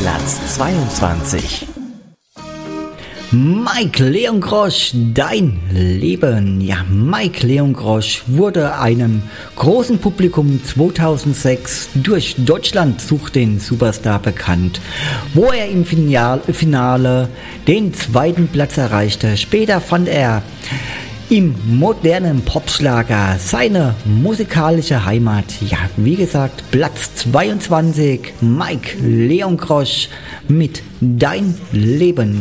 Platz 22. Mike Leongrosch, Dein Leben. Ja, Mike Leongrosch wurde einem großen Publikum 2006 durch Deutschland sucht den Superstar bekannt, wo er im Finale den zweiten Platz erreichte. Später fand er im modernen Popschlager seine musikalische Heimat. Ja, wie gesagt, Platz 22, Mike Leongrosch mit Dein Leben.